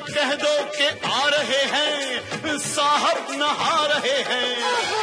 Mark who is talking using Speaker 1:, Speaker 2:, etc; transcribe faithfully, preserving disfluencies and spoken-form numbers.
Speaker 1: कह दो कि आ रहे हैं साहब नहा रहे हैं।